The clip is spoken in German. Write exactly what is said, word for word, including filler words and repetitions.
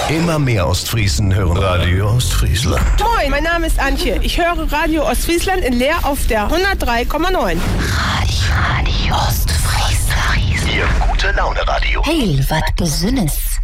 Immer mehr Ostfriesen hören Radio Ostfriesland. Moin, mein Name ist Antje. Ich höre Radio Ostfriesland in Leer auf der hundertdrei Komma neun. Radio, Radio Ostfriesland. Ihr gute Laune Radio. Hey, wat Besünnes.